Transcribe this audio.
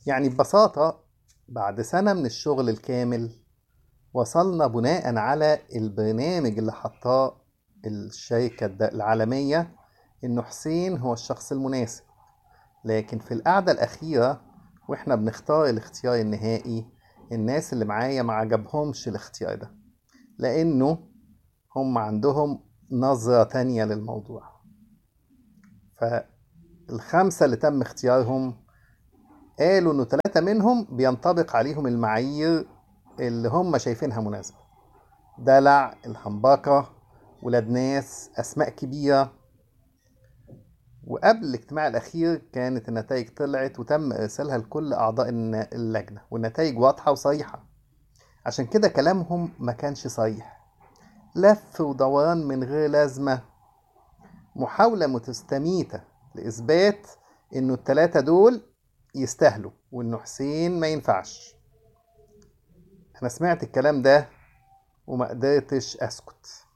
يعني ببساطة، بعد سنة من الشغل الكامل وصلنا بناء على البرنامج اللي حطاه الشركة العالمية إنه حسين هو الشخص المناسب. لكن في القعدة الأخيرة وإحنا بنختار الاختيار النهائي، الناس اللي معايا ما عجبهمش الاختيار ده، لأنه هم عندهم نظرة تانية للموضوع. فالخمسة اللي تم اختيارهم قالوا إنه ثلاثة منهم بينطبق عليهم المعايير اللي هم شايفينها مناسبة: دلع، الهمبكة، ولاد ناس، أسماء كبيرة. وقبل الاجتماع الأخير كانت النتائج طلعت وتم إرسالها لكل أعضاء اللجنة، والنتائج واضحة وصريحة. عشان كده كلامهم ما كانش صريح، لف ودوران من غير لازمة، محاولة متستميتة لإثبات إنه التلاتة دول يستاهلوا وإنه حسين ما ينفعش. أنا سمعت الكلام ده وما قدرتش أسكت.